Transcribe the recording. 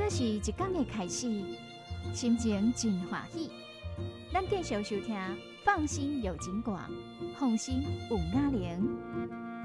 就是一天的开始，心情真欢喜。咱继续收听，放心有景广，放心有雅玲。